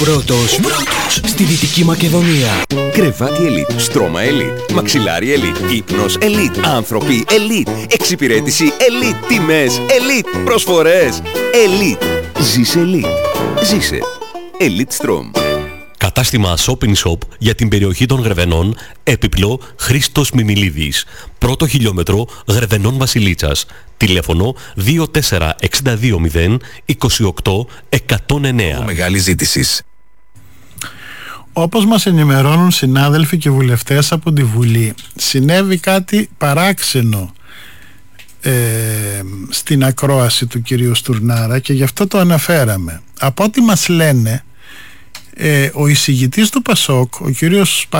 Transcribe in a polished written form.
Πρώτος στη Δυτική Μακεδονία. Κρεβάτι Elite, στρώμα Elite, μαξιλάρι Elite, ύπνος Elite, άνθρωποι Elite, εξυπηρέτηση Elite, τιμές Elite, προσφορές Elite. Ζήσε Elite. Ζήσε Elite Strom. Κατάστημα Shopping Shop για την περιοχή των Γρεβενών, έπιπλο Χρήστος Μιμιλίδης. Πρώτο χιλιόμετρο Γρεβενών Βασιλίτσας. Τηλέφωνο 24620 28 109. Μεγάλη ζήτηση. Όπως μας ενημερώνουν συνάδελφοι και βουλευτές από τη Βουλή, συνέβη κάτι παράξενο στην ακρόαση του κυρίου Στουρνάρα και γι' αυτό το αναφέραμε. Από ό,τι μας λένε, ο εισηγητής του ΠΑΣΟΚ, ο κύριος